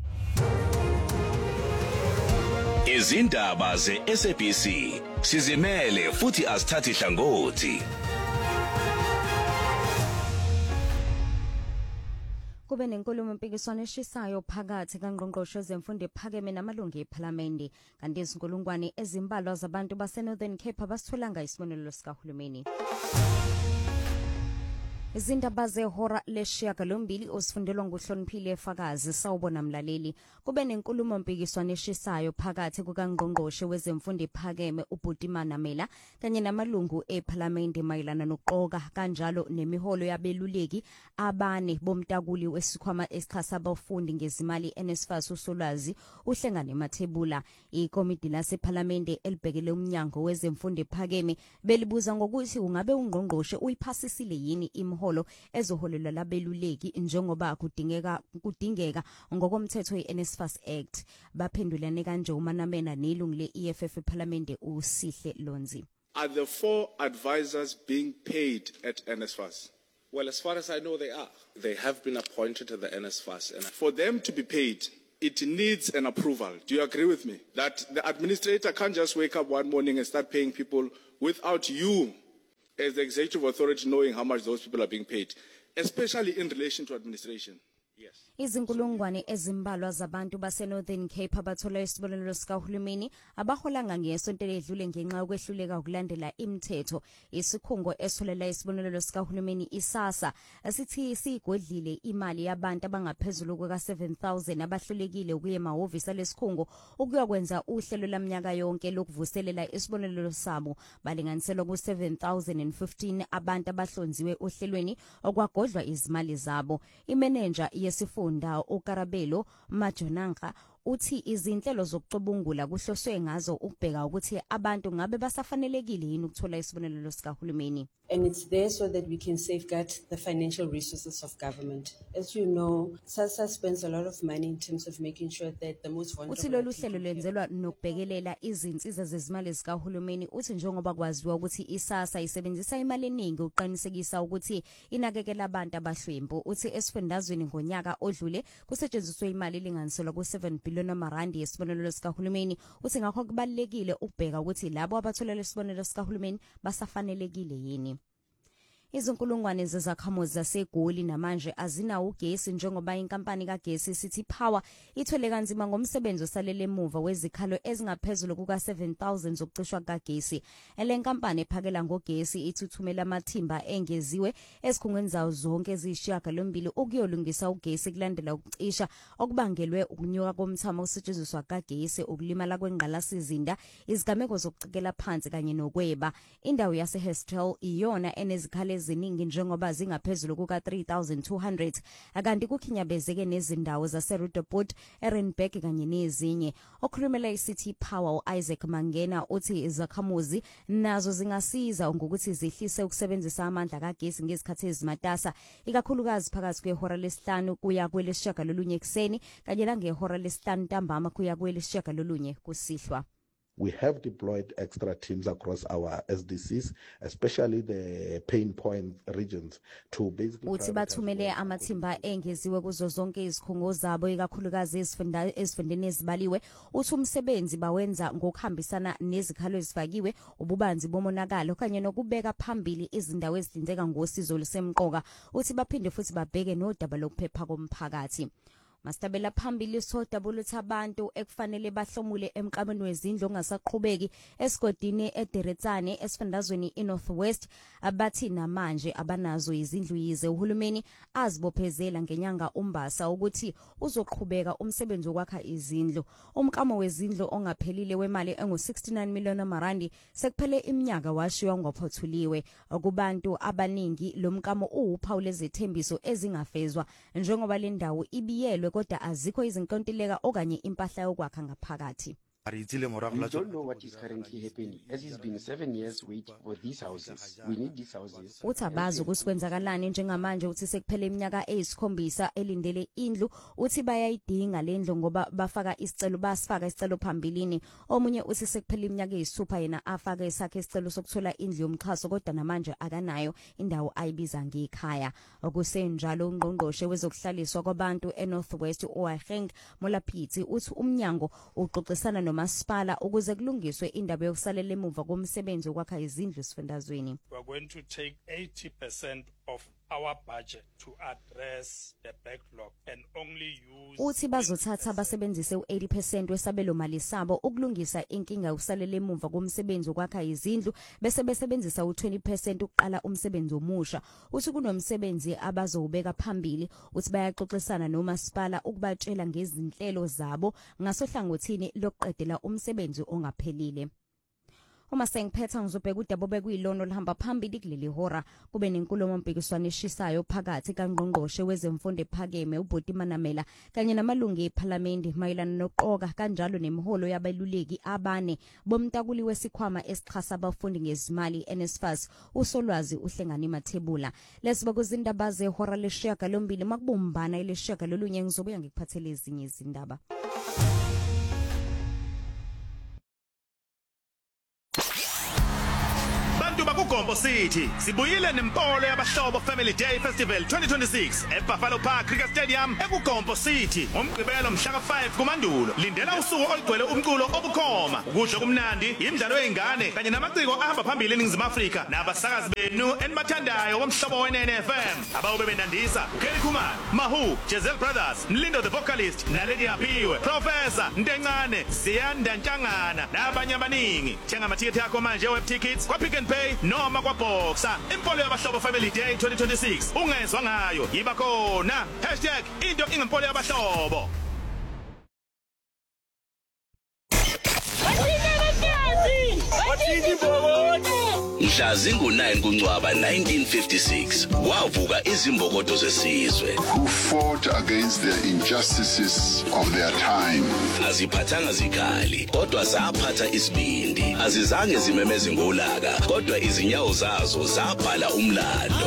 Izindaba ze-SABC sizimele futhi asithathi hlangothi. Kube nenkulumo mpikiswano eshisayo phakathi kaNgqongqoshe wezemfundo ephakeme namalungu ePhalamende kanti izinkulungwane ezimbalwa zabantu baseNorthern Cape abasitholanga isibonelelo sikahulumeni. Izindaba zehora lesishiyagalombili osifundelwa nguHloniphile Efakazi sawubona mlaleli. Kube nenkulumo mpikiswano eshisayo phakathi kukaNgqongqoshe wezemfundo ephakeme uBhutimana Mela kanye namalungu ePhalamende mayelana nokuqoka kanjalo nemiholo yabeluleki abane bomtakuli wesikhwama esichasa abafundi ngezimali NSFAS uSolwazi uhlengane emathebula. Ikomiti lasePhalamende elibhekele umnyango wezemfundo ephakeme belibuza ngokuthi ungabe uNgqongqoshe uyiphasisile yini imiholo ezoholela labeluleki njengoba kudingeka ngokomthetho yeNSFAS Act. Baphendulane kanje uManamena nelungu leEFF ePhalamende uSihle Lonzi. Are the 4 advisors being paid at NSFAS? Well, as far as I know, they are. They have been appointed to the NSFAS. And for them to be paid, it needs an approval. Do you agree with me? That the administrator can't just wake up one morning and start paying people without you, as the executive authority, knowing how much those people are being paid, especially in relation to administration. Yes. Izinkulungwane ezimbalwa zabantu baseNorthern Cape abathola isibonelelo sikahulumeni abaholanga ngesonto ledlule ngenxa yokwehluleka ukulandela imithetho. Isikhungo esolela isibonelelo sikahulumeni iSASSA asithi sigwedlile imali yabantu abangaphezulu kuka-7,000 abahlulekile ukuya emahhovisi alesikhungo ukuyokwenza uhlelo laminyaka yonke lokuvuselela isibonelelo sabo. Balinganiselwa ku-7,015 abantu abahlonziwe ohlelweni okwagodlwa izimali zabo. Imeneja yesifunda uKarabelo Majonanga uthi izinhlelo zokucubungula kuhloswe ngazo ukubheka ukuthi abantu ngabe basafanelekile yini ukuthola isibonelelo sikahulumeni. And it's there so that we can safeguard the financial resources of government. As you know, SASSA spends a lot of money in terms of making sure that the most vulnerable. Uthi lolu hlelo lwenzelwa nokubhekelela izinsiza zezimali zikahulumeni. Uthi njengoba kwaziwa ukuthi iSASSA isebenzisa imali eningi uqinisekisa ukuthi inakekela abantu abahlwempu. Uthi esifundazweni ngonyaka odlule kusetshenziswe imali elinganiselwa ku7 billion amarandi yesibonelelo sikahulumeni. Uthi ngakho kubalekile ukubheka ukuthi labo abathola lesibonelelo sikahulumeni basafanelekile yini. Izinkulungwane zezakhamuzi zaseGoli namanje azinawo ugesi njengoba inkampani kagesi City Power ithole kanzima ngomsebenzi osalele emuva wezikhalo ezingaphezulu kuka-7,000 zokucishwa kagesi. Le nkampani ephakela ngogesi ithuthumela amathimba engeziwe ezikhungweni zawo zonke eziyishiyagalombili ukuyolungisa ugesi kulandela ukucisha okubangelwe ukunyuka komthamo osetshenziswa kagesi, ukulimala kwengqalasizinda, izigameko zokucikela phansi kanye nokweba. Indawo yaseHestel iyona enezikhalo eziningi njengoba zingaphezulu kuka-3,200 akanti kukhinyabezeke nezindawo zaseRudoport, Ehrenberg kanye nezinye. Okhulumela iCity Power Isaac Mangena uthi izakhamuzi nazo zingasiza ngokuthi zihlise ukusebenzisa amandla kagesi ngezikhathi ezimatasa ikakhulukazi phakathi kwehora lesihlanu kuya kwelesishiyagalolunye ekseni kanye nangehora lesihlanu ntambama kuya kwelesishiyagalolunye kusihlwa. We have deployed extra teams across our SDCs, especially the pain point regions, to basically uthi bathumele amathimba engeziwe kuzo zonke izikhungo zabo ikakhulukazi ezifundeni ezibaliwe. Uthi umsebenzi bawenza ngokuhambisana nezikhalo ezifakiwe, ububanzi bomonakalo kanye nokubeka phambili izindawo ezihlinzeka ngosizo lusemqoka. Uthi baphinde futhi babheke nodaba lokuphepha komphakathi. Mastabela phambili sodaba luthi abantu ekufanele bahlomule emqabeni wezindlu ongasaqhubeki esigodini eDeretsane esifundazweni iNorthwest abathi namanje abanazo izindlu yize uhulumeni azibophezela ngenyanga uMbasa ukuthi uzoqhubeka umsebenzi wokwakha izindlu. Umkamo wezindlu ongaphelile wemali engu69 million amarandi sekuphele iminyaka washiwa ngophothuliwe. Kubantu abaningi lo mkamo uwuphawu lezethembiso ezingafezwa njengoba le ndawo ibiyelwe kodwa azikho izinkontileka okanye impahla yokwakha ngaphakathi. We don't know what is currently happening, as it's been 7 years waiting for these houses. We need these houses. Uthi abazi ukuthi kwenzakalani njengamanje uthi sekuphele iminyaka eyisikhombisa elindele indlu. Uthi bayayidinga le ndlu ngoba basifaka isicelo phambilini. Omunye uthi sekuphele iminyaka eyisithupha yena afaka isakhe isicelo sokuthola indlu yomkhaso kodwa namanje akanayo indawo ayibiza ngekhaya. Okusenjalo uNgqongqoshe wezokuhlaliswa kwabantu eNorthwest uHeng Molapiti uthi umnyango uxoxisana nomasipala ukuze kulungiswe indaba yokusalela emuva komsebenzi wokwakha izindlu esifundazweni. We are going to take 80% of our budget to address the backlog and only use uthi bazothatha basebenzise u80% wesabelo mali sabo ukulungisa inkinga usalele emuva komsebenzi okwakha izindlu bese besebenzisa u20% ukuqala umsebenzi omusha uthi kunomsebenzi abazowubeka phambili uthi bayaxoxisana nomasipala ukubatshela ngezinhlelo zabo ngasohlangothini lokuqedela umsebenzi ongaphelile. Uma sengiphetha ngizobheka udaba bekuyilona olihamba phambili kuleli hora kube nenkulumo mpikiswano eshisayo phakathi kaNgqongqoshe wezemfundo ephakeme uBhoti Manamela kanye namalungu eParliament mayelana noqoka kanjalo nemiholo yabeluleki abane bomtakuli wesikhwama esixhasa abafundi ngezimali NSFAS usolwazi uhlengani mathebula lesiba kuzindaba zehora leshiyaga lombili makubumbana eleshiyaga lolunye ngizobuya ngikuphathele ezinye izindaba. Gombo City sibuyile nempolo yabahlobo Family Day Festival 2026 eBuffalo Park Cricket Stadium eGombo City ngomgqibelo mhla ka5 kuMandulo lindela usuku olugcwele umculo obukhoma ukudla kumnandi imidlalo yeingane kanye namaciko ahamba phambili eNingizimu Afrika nabasakazi benu enibathandayo bomhlobo weNFM abawe benandisa Kelly Khumalo Mahu Jezel Brothers Mlindo the vocalist naledi Aphiwe Professor Ntencane Ziyanda Ntshangana nabanye abaningi thenga amathiketi yakho manje web tickets kwa Pick n Pay noma kwa Boxer impolo yabahlobo Family Day 2026 ungezwe ngayo yiba khona #into ingempolo yabahlobo Mhla zingu-9 kuNcwaba 1956 wavuka izimbokodo zesizwe who fought against the injustices of their time. Aziphathanga zikhali kodwa zaphatha isibindi azizange zimemeze ngolaka kodwa izinyawo zazo zabhala umlando.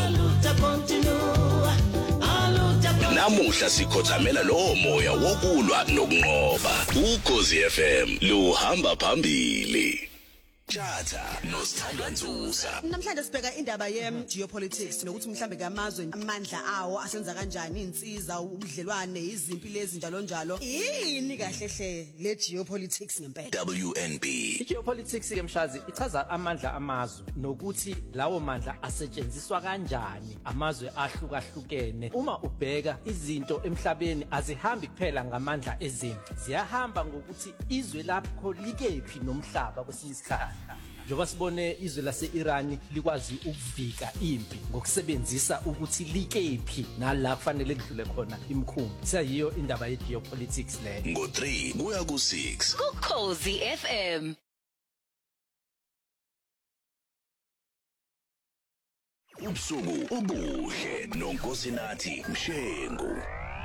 Namuhla sikhothamela lo moya wokulwa nokunqoba. Ukhozi FM luhamba phambili. Chatha noSithandwa Nzusa. Namhlanje sibheka indaba geopolitics nokuthi mhlambe ngamazwe amandla awo asenza kanjani insiza ubudlelwane izimpi lezi njalo njalo. Yini kahle hle le geopolitics ngempela? WNB. Geopolitics ke mshazi ichaza amandla amazwe nokuthi lawo mandla asetshenziswa kanjani amazwe ahlukahlukene. Uma ubheka izinto emhlabeni azihambi kuphela ngamandla ezimpi. Ziyahamba ngokuthi izwe lapho likephi nomhlaba kwesinye isikhathi. Njoba sibone izwe lase-Iran likwazi ukuvika impi ngokusebenzisa ukuthi likephi nala kufanele kudlule khona imkhumbi. Sayiyo indaba ye-geopolitics le. Ngo3 kuya ku6 kuKhozi FM. Ubusuku obuhle noNkosinathi Mshengu.